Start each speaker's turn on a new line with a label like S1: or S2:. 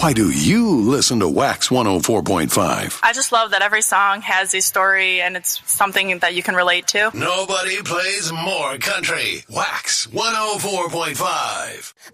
S1: Why do you listen to Wax 104.5?
S2: I just love that every song has a story and it's something that you can relate to.
S1: Nobody plays more country. Wax 104.5.